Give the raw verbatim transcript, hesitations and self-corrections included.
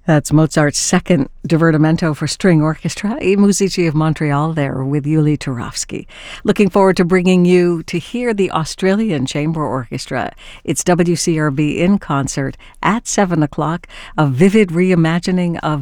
That's Mozart's second divertimento for string orchestra, I Musici of Montreal there with Yuli Turovsky. Looking forward to bringing you to hear the Australian Chamber Orchestra. It's W C R B in concert at seven o'clock, a vivid reimagining of